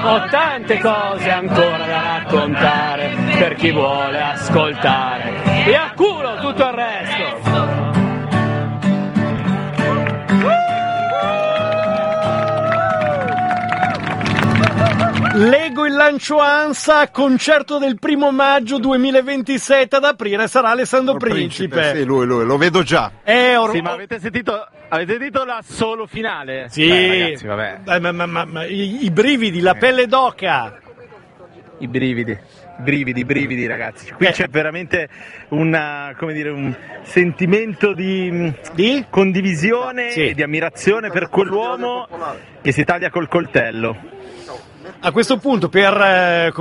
Ho tante cose ancora da raccontare per chi vuole ascoltare. E a culo tutto il resto. Lego il lancio ANSA, concerto del 1 maggio 2027 ad aprire sarà Alessandro Principe. Sì, lui, lo vedo già. Sì, ma avete sentito la solo finale? Sì, ragazzi, vabbè. Ma i brividi, la pelle d'oca. I brividi, ragazzi. Qui c'è veramente un sentimento di condivisione e di ammirazione per quell'uomo che si taglia col coltello. A questo punto, per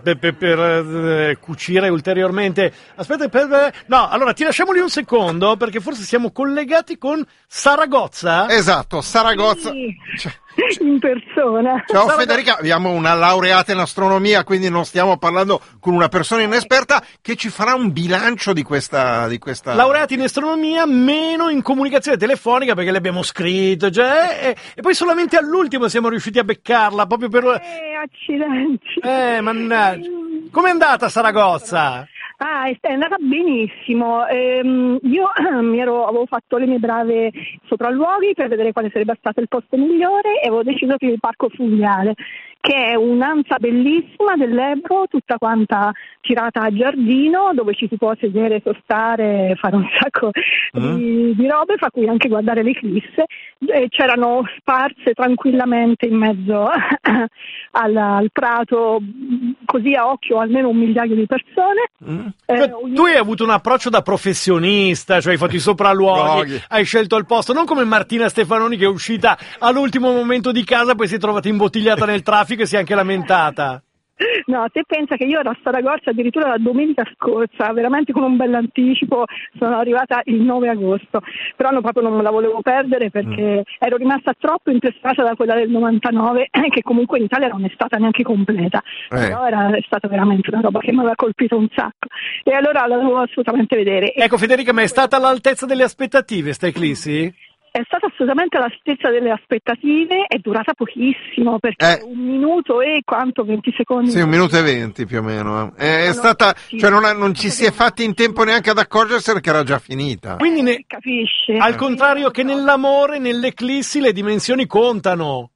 cucire ulteriormente, allora ti lasciamo lì un secondo, perché forse siamo collegati con Saragozza. Esatto, Saragozza. Sì. In persona. Ciao Federica, abbiamo una laureata in astronomia, quindi non stiamo parlando con una persona inesperta che ci farà un bilancio di questa... Laureati in astronomia, meno in comunicazione telefonica, perché le abbiamo scritto già, e poi solamente all'ultimo siamo riusciti a beccarla, proprio per... Accidenti. Mannaggia. Com'è andata Saragozza? È andata benissimo. Io avevo fatto le mie brave sopralluoghi per vedere quale sarebbe stato il posto migliore e avevo deciso per il Parco Fluviale, che è un'ansa bellissima dell'Ebro, tutta quanta tirata a giardino, dove ci si può sedere, sostare, fare un sacco di robe, fra cui anche guardare l'eclisse. E c'erano sparse tranquillamente in mezzo al prato, così a occhio, almeno 1 migliaio di persone. Tu hai avuto un approccio da professionista, cioè hai fatto i sopralluoghi, hai scelto il posto, non come Martina Stefanoni che è uscita all'ultimo momento di casa, poi si è trovata imbottigliata nel traffico e si è anche lamentata. No, te pensa che io ero a Saragozza addirittura la domenica scorsa, veramente con un bell'anticipo, sono arrivata il 9 agosto, però proprio non me la volevo perdere perché ero rimasta troppo impressionata da quella del 99, che comunque in Italia non è stata neanche completa, però è stata veramente una roba che mi aveva colpito un sacco, e allora la devo assolutamente vedere. Ecco Federica, ma è stata all'altezza delle aspettative sta eclissi? È stata assolutamente all'altezza delle aspettative, è durata pochissimo, perché 1 minuto e 20 secondi. Sì, 1 minuto e 20 più o meno. È stata, cioè non ci si è fatti in tempo neanche ad accorgersene che era già finita. Quindi capisci? Al contrario che nell'amore, nell'eclissi le dimensioni contano.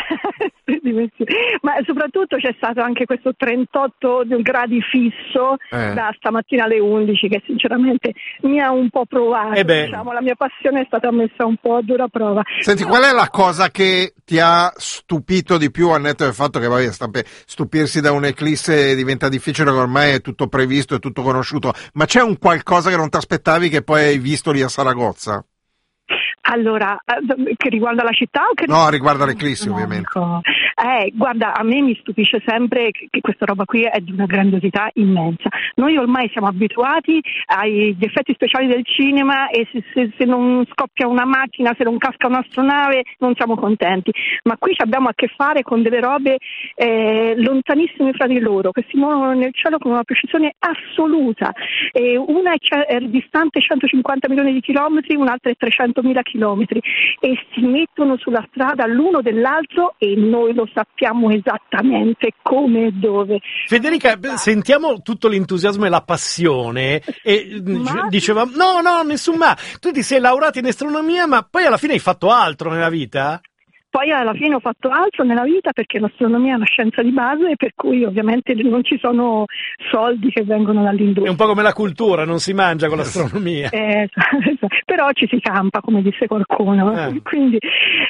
Ma soprattutto c'è stato anche questo 38 gradi fisso da stamattina alle 11 che sinceramente mi ha un po' provato, diciamo, la mia passione è stata messa un po' a dura prova. Senti, qual è la cosa che ti ha stupito di più, al netto del fatto che stupirsi da un'eclisse diventa difficile, ormai è tutto previsto, è tutto conosciuto, ma c'è un qualcosa che non ti aspettavi che poi hai visto lì a Saragozza? Allora, che riguarda la città o che... No, riguarda l'eclissi ovviamente. Guarda, a me mi stupisce sempre che questa roba qui è di una grandiosità immensa. Noi ormai siamo abituati agli effetti speciali del cinema e se non scoppia una macchina, se non casca un'astronave, non siamo contenti. Ma qui abbiamo a che fare con delle robe lontanissime fra di loro, che si muovono nel cielo con una precisione assoluta. Una è distante 150 milioni di chilometri, un'altra è 300.000 chilometri, e si mettono sulla strada l'uno dell'altro e noi lo sappiamo esattamente come e dove. Federica, sentiamo tutto l'entusiasmo e la passione e dicevamo no, nessun ma. Tu ti sei laureata in astronomia, ma poi alla fine hai fatto altro nella vita? Poi alla fine ho fatto altro nella vita, perché l'astronomia è una scienza di base, per cui ovviamente non ci sono soldi che vengono dall'industria. È un po' come la cultura, non si mangia con l'astronomia. Però ci si campa, come disse qualcuno. Quindi,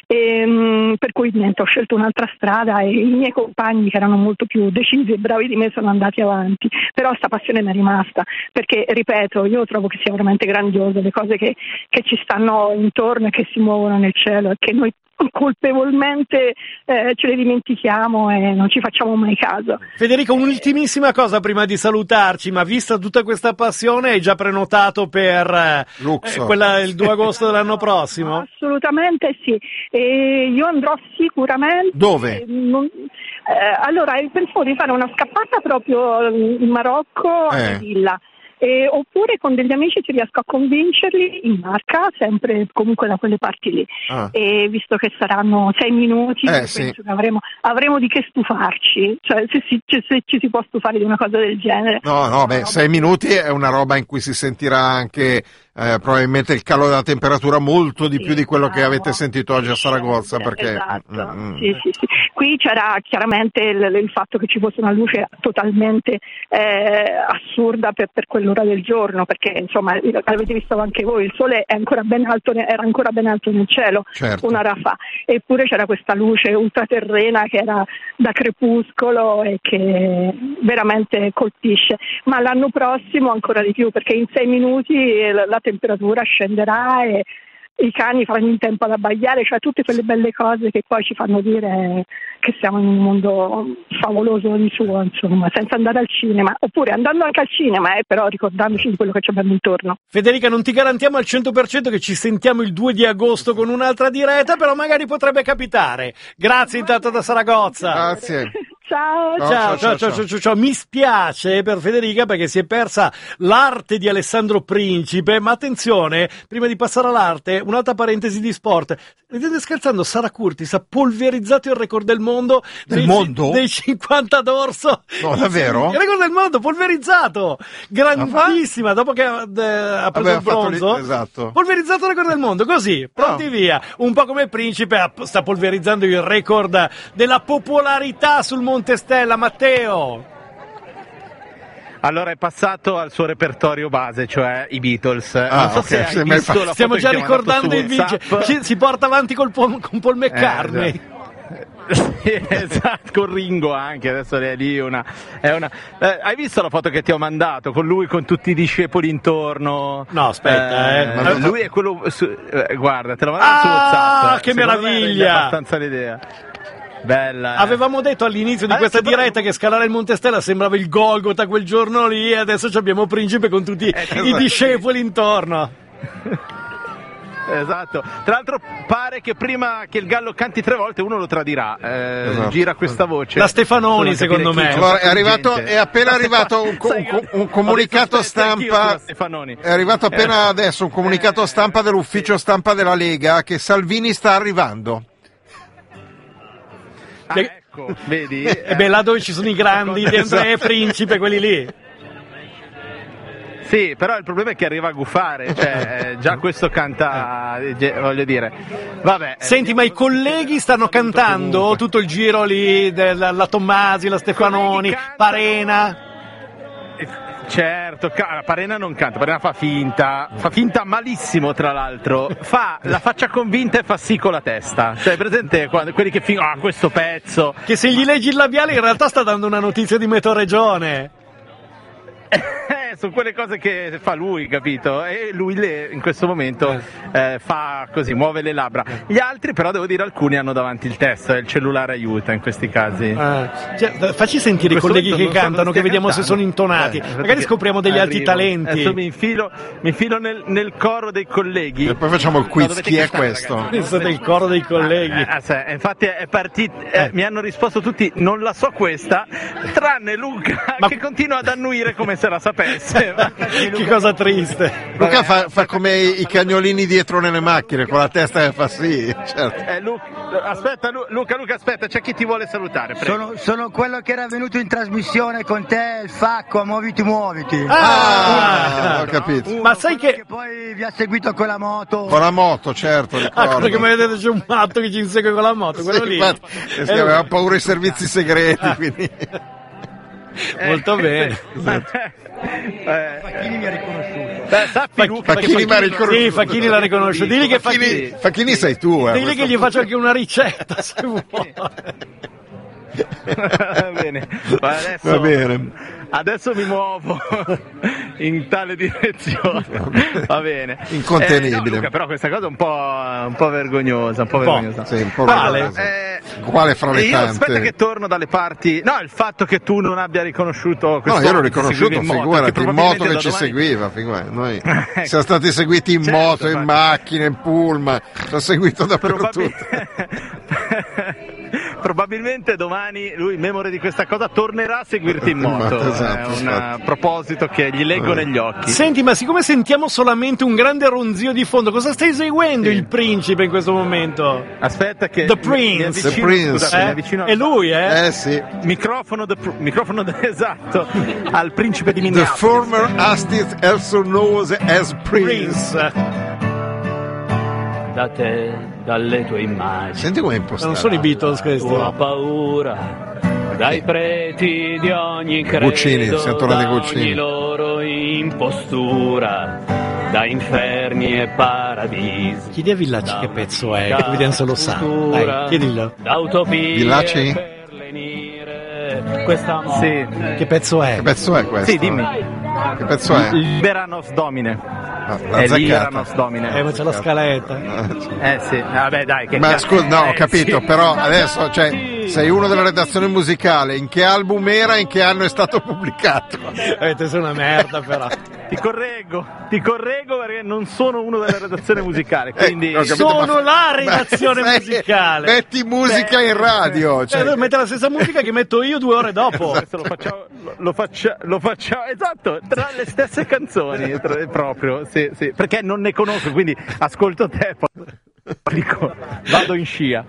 per cui niente, ho scelto un'altra strada e i miei compagni, che erano molto più decisi e bravi di me, sono andati avanti. Però sta passione mi è rimasta, perché, ripeto, io trovo che sia veramente grandioso le cose che ci stanno intorno e che si muovono nel cielo, e che noi colpevolmente ce le dimentichiamo e non ci facciamo mai caso. Federica, un'ultimissima cosa prima di salutarci, ma vista tutta questa passione hai già prenotato per il 2 agosto dell'anno prossimo? Assolutamente sì, io andrò sicuramente. Dove? Allora, pensavo di fare una scappata proprio in Marocco, a Sevilla. oppure con degli amici ti riesco a convincerli in barca, sempre comunque da quelle parti lì. E visto che saranno 6 minuti, penso che avremo di che stufarci, cioè se ci si può stufare di una cosa del genere. No, 6 minuti è una roba in cui si sentirà anche probabilmente il calo della temperatura molto di più di quello che avete sentito oggi a Saragozza, perché Sì. Qui c'era chiaramente il fatto che ci fosse una luce totalmente assurda per quell'ora del giorno, perché insomma avete visto anche voi, il sole è ancora ben alto, era ancora ben alto nel cielo, certo, un'ora fa, eppure c'era questa luce ultraterrena che era da crepuscolo e che veramente colpisce. Ma l'anno prossimo ancora di più, perché in 6 minuti la temperatura scenderà e i cani faranno in tempo ad abbaiare, cioè tutte quelle belle cose che poi ci fanno dire che siamo in un mondo favoloso di suo, insomma, senza andare al cinema, oppure andando anche al cinema, però ricordandoci di quello che ci abbiamo intorno. Federica, non ti garantiamo al 100% che ci sentiamo il 2 di agosto con un'altra diretta, però magari potrebbe capitare. Grazie intanto da Saragozza. Grazie. Ciao. Mi spiace per Federica perché si è persa l'arte di Alessandro Principe, ma attenzione, prima di passare all'arte, un'altra parentesi di sport. Vedete scherzando, Sara Curtis ha polverizzato il record del mondo dei 50 d'orso. No, davvero? Il record del mondo polverizzato, grandissima, dopo che ha preso il bronzo. Esatto. Polverizzato il record del mondo, così, pronti via. Un po' come il Principe sta polverizzando il record della popolarità sul Monte Stella. Matteo. Allora è passato al suo repertorio base, cioè i Beatles. Non so se hai visto la stiamo foto già che ricordando il vince. Si porta avanti con Paul McCartney. Esatto, con Ringo anche, adesso è lì hai visto la foto che ti ho mandato con lui con tutti i discepoli intorno? No, aspetta, lui è quello guarda, te l'ho mandato su WhatsApp. Che meraviglia! Abbastanza l'idea. Bella. Avevamo detto all'inizio di questa diretta che scalare il Monte Stella sembrava il Golgota quel giorno lì, e adesso abbiamo Principe con tutti i discepoli intorno. Esatto. Tra l'altro pare che prima che il gallo canti 3 volte uno lo tradirà. Gira questa voce. La Stefanoni, secondo me. Allora, è appena arrivato un comunicato stampa. È arrivato appena adesso un comunicato stampa dell'ufficio stampa della Lega che Salvini sta arrivando. Ecco, vedi? Là dove ci sono i grandi, De André e Principe, quelli lì. Sì, però il problema è che arriva a gufare, cioè già questo canta, voglio dire. Vabbè. Senti, ma i colleghi stanno cantando tutto il giro lì, la Tommasi, la Stefanoni, Parena. Certo, Parena non canta, Parena fa finta malissimo, tra l'altro, fa la faccia convinta e fa sì con la testa, cioè presente quelli che fingono questo pezzo, che se gli leggi il labiale in realtà sta dando una notizia di Meteoregione. Sono quelle cose che fa lui, capito? E lui in questo momento fa così, muove le labbra. Gli altri però, devo dire, alcuni hanno davanti il testo e il cellulare aiuta in questi casi. Facci sentire i colleghi che cantano, che vediamo se sono intonati. Magari scopriamo degli alti talenti. Adesso mi infilo nel coro dei colleghi. E poi facciamo il quiz. Chi è questo? Pensate il coro dei colleghi. Infatti è partito. Mi hanno risposto tutti, non la so questa, tranne Luca che continua ad annuire come se la sapesse. Che cosa triste. Luca fa come i cagnolini dietro nelle macchine, con la testa che fa sì, certo. Luca, aspetta, c'è chi ti vuole salutare. Sono quello che era venuto in trasmissione con te, il Facco, muoviti. Ho capito. Ma sai che poi vi ha seguito con la moto. Con la moto, certo, ricordo. Perché mi vedete c'è un matto che ci insegue con la moto, quello lì. Infatti, aveva paura i servizi segreti, quindi. Molto bene. Facchini mi ha riconosciuto. Facchini mi ha riconosciuto. Sì, Facchini l'ha riconosciuto. Digli che Facchini sei tu. Digli che gli faccio anche una ricetta se vuoi. Va bene. Va bene. Adesso mi muovo in tale direzione. Va bene. Incontenibile. No, Luca, però questa cosa è un po' vergognosa. Sì, un po' Quale fra le tante? Aspetta che torno dalle parti. No, il fatto che tu non abbia riconosciuto questo. No, io l'ho riconosciuto, figurati, in moto che ci seguiva. Noi siamo stati seguiti in moto, in macchina, in pullman. Ci ha seguito dappertutto. probabilmente domani lui, memore di questa cosa, tornerà a seguirti in moto. Esatto, È un proposito che gli leggo negli occhi. Senti, ma siccome sentiamo solamente un grande ronzio di fondo, cosa stai eseguendo il principe in questo momento? Aspetta che The Prince. The Prince. Scusate, mi avvicino È lui, Sì. microfono esatto al principe di The Minneapolis. former artist also known as Prince. Da te, dalle tue immagini, Senti come è impostato. Non sono i Beatles questi. ho paura dai preti di ogni credo, Guccini, siamo tornati da ai Guccini. ogni loro impostura, da inferni e paradisi. Chiedi a Villacci che pezzo è, che evidenza lo sa. Dai, chiedilo. Da utopie Villacci? per lenire, questa Sì. Che pezzo è? Che pezzo è questo? Sì, dimmi. Che pezzo è? Liberanos Domine. L'ha È azzeccata. Liberanos Domine. Ma c'è la scaletta. Sì, vabbè dai. Che Ma scusa, no, ho sì. capito, però adesso, sei uno della redazione musicale, in che album era e in che anno è stato pubblicato? Avete sei una merda però. Ti correggo perché non sono uno della redazione musicale, quindi ho capito, Sono la redazione musicale. Metti musica in radio, Allora mette la stessa musica che metto io 2 ore dopo. questo lo facciamo esatto, tra le stesse canzoni proprio, sì, perché non ne conosco, quindi ascolto te, poi dico, vado in scia.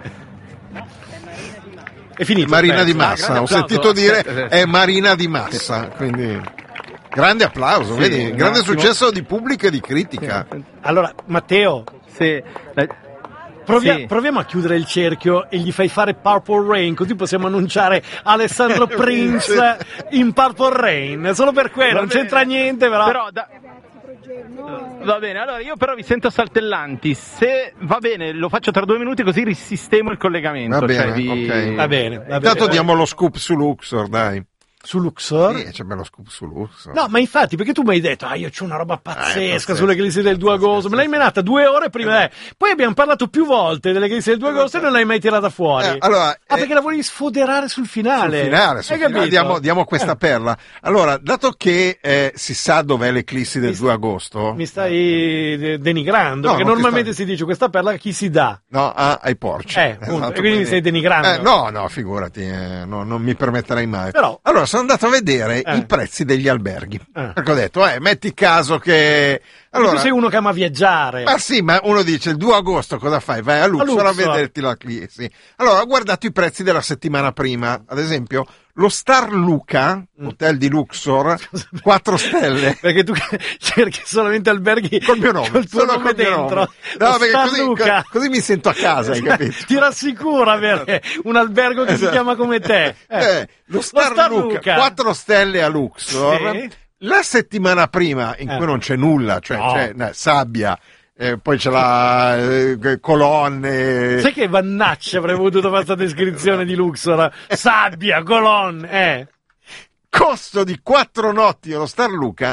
È finito. Marina di grande Massa, ho applauso. sentito dire è Marina di Massa, quindi grande applauso, vedi, un grande attimo. successo di pubblica e di critica. Allora, Matteo, Sì, proviamo a chiudere il cerchio e gli fai fare Purple Rain, così possiamo annunciare Alessandro Prince in Purple Rain. Solo per quello, non c'entra niente, però. Va bene, allora io però vi sento saltellanti. Se va bene, lo faccio tra 2 minuti così risistemo il collegamento. Va bene, cioè ok. Va bene. Intanto diamo lo scoop su Luxor, dai. Su Luxor? Sì, c'è bello scoop su Luxor. No, ma infatti, perché tu mi hai detto, io c'ho una roba pazzesca pazzesco, sull'eclissi del 2 agosto, me l'hai menata 2 ore prima. Poi abbiamo parlato più volte dell'eclissi del 2 agosto e non l'hai mai tirata fuori. Perché la volevi sfoderare sul finale. Sul finale diamo questa perla. Allora, dato che si sa dov'è l'eclissi del 2 agosto... Mi stai denigrando, No, perché non ti normalmente si dice questa perla a chi si dà. No, ai porci. Appunto, e quindi mi stai denigrando. No, figurati, non mi permetterei mai. Però- Allora, sono andato a vedere i prezzi degli alberghi. Perché ho detto, metti caso che... Allora, tu sei uno che ama viaggiare. ma sì, ma uno dice il 2 agosto cosa fai? Vai a Luxor a vederti la crisi. Allora, ho guardato i prezzi della settimana prima. Ad esempio, lo Star Luca, hotel di Luxor, 4 stelle. Perché tu cerchi solamente alberghi Col mio nome, col tuo solo nome col mio dentro. nome. No, Lo perché Star Luca. così mi sento a casa, hai capito? Ti rassicura avere un albergo che si chiama come te. Lo Star Luca, 4 stelle a Luxor. Sì. La settimana prima, in cui non c'è nulla, cioè c'è sabbia, poi c'è la colonne. Sai che vannaccia avrei potuto fare questa descrizione di Luxor? Sabbia, colonne, Costo di 4 notti allo Star Luca,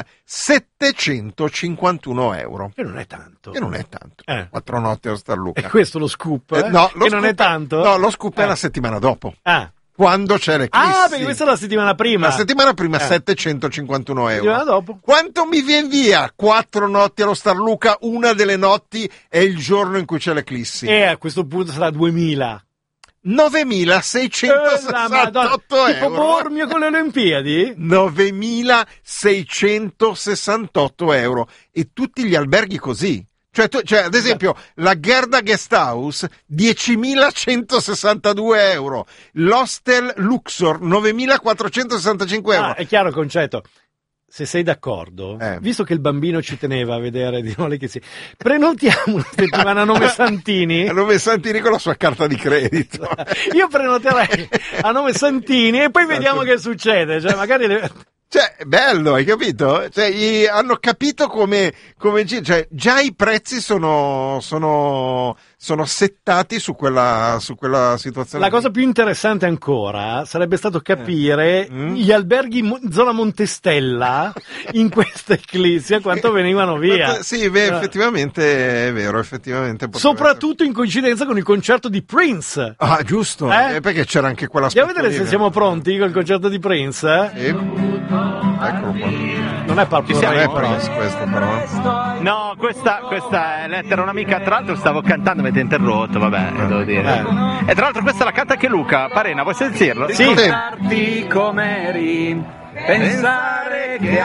751 euro. Che non è tanto. 4 notti allo Star Luca. E questo lo scoop? No, che non è tanto? No, lo scoop è la settimana dopo. Quando c'è l'eclissi. Perché questa è la settimana prima. La settimana prima 751 euro. Settimana dopo? Quanto mi viene via? 4 notti allo Star Luca, una delle notti è il giorno in cui c'è l'eclissi. E a questo punto sarà 2000. 9.668 Tipo euro. Bormio con le Olimpiadi? 9.668 euro. E tutti gli alberghi così. Cioè, ad esempio, la Gerda Guest House, 10.162 euro. L'Hostel Luxor, 9.465 euro. È chiaro il concetto. Se sei d'accordo, visto che il bambino ci teneva a vedere di nuovo che prenotiamo una settimana a nome Santini. A nome Santini con la sua carta di credito. Io prenoterei a nome Santini e poi vediamo che succede. Cioè, magari Cioè, bello, hai capito? Cioè, hanno capito come cioè, già i prezzi sono settati su quella situazione. La cosa più interessante ancora sarebbe stato capire gli alberghi zona Montestella in questa eclissi a quanto venivano via. Sì, effettivamente è vero, effettivamente. Soprattutto in coincidenza con il concerto di Prince. Ah, giusto, perché c'era anche quella Andiamo a vedere se siamo pronti col concerto di Prince. Sì. Eccolo qua. Non è Purple Rain, Prince questo però. No, questa è lettera un'amica, tra l'altro stavo cantando, mi avete interrotto, vabbè, devo dire. E tra l'altro questa la canta anche Luca Parena, vuoi sentirlo? Sì. Ricordarti com'eri, pensare che